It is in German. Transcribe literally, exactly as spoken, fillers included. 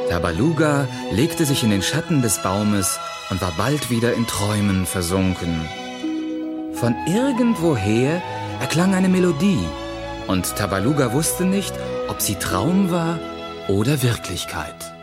Tabaluga legte sich in den Schatten des Baumes und war bald wieder in Träumen versunken. Von irgendwoher erklang eine Melodie, und Tabaluga wusste nicht, ob sie Traum war oder Wirklichkeit.